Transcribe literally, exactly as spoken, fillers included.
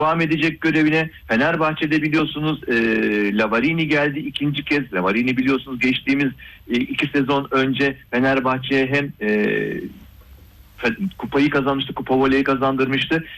devam edecek görevine. Fenerbahçe'de biliyorsunuz e, Lavarini geldi ikinci kez. Lavarini biliyorsunuz geçtiğimiz e, iki sezon önce Fenerbahçe'ye hem e, kupayı kazanmıştı, kupa voleyi kazandırmıştı.